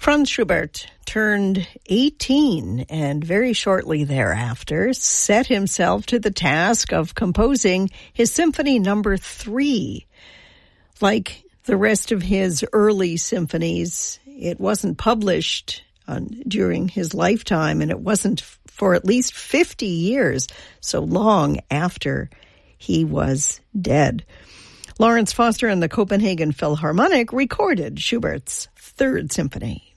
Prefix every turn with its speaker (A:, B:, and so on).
A: Franz Schubert turned 18 and very shortly thereafter set himself to the task of composing his Symphony No. 3. Like the rest of his early symphonies, it wasn't published during his lifetime, and it wasn't for at least 50 years, so long after he was dead. Lawrence Foster and the Copenhagen Philharmonic recorded Schubert's Third Symphony.